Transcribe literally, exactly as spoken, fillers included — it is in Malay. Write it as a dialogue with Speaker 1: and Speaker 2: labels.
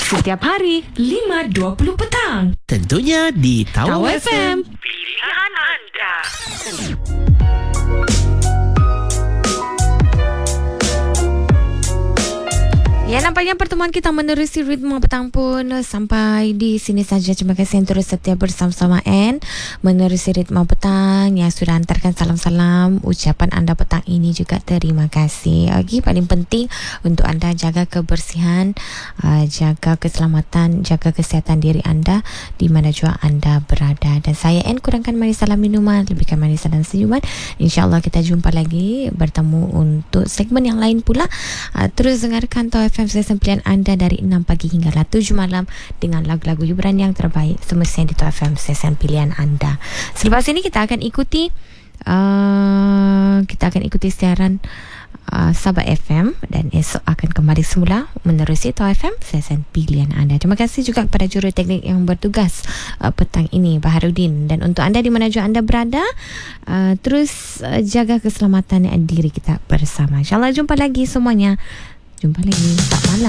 Speaker 1: Setiap hari lima dua puluh petang.
Speaker 2: Tentunya di Tawau
Speaker 1: F M.
Speaker 3: Pilihan anda.
Speaker 4: Ya, nampaknya pertemuan kita menerusi ritme petang pun sampai di sini saja. Terima kasih yang terus setia bersama-sama N menerusi ritme petang yang sudah hantarkan salam-salam ucapan anda petang ini juga. Terima kasih. Okey, paling penting untuk anda jaga kebersihan, uh, jaga keselamatan, jaga kesihatan diri anda di mana jua anda berada. Dan saya N kurangkan manis salam minuman, lebihkan manis dan senyuman. InsyaAllah kita jumpa lagi bertemu untuk segmen yang lain pula. Uh, terus dengarkan Tawau F M stesen pilihan anda dari enam pagi hinggalah tujuh malam dengan lagu-lagu hiburan yang terbaik semestinya di Tawau F M stesen pilihan anda. Selepas ini kita akan ikuti uh, kita akan ikuti siaran uh, Sabah F M dan esok akan kembali semula menerusi Tawau F M stesen pilihan anda. Terima kasih juga kepada juruteknik yang bertugas uh, petang ini, Baharudin. Dan untuk anda di mana jua anda berada, uh, terus uh, jaga keselamatan diri kita bersama. InsyaAllah jumpa lagi semuanya. Jumpa lagi. Tak malam.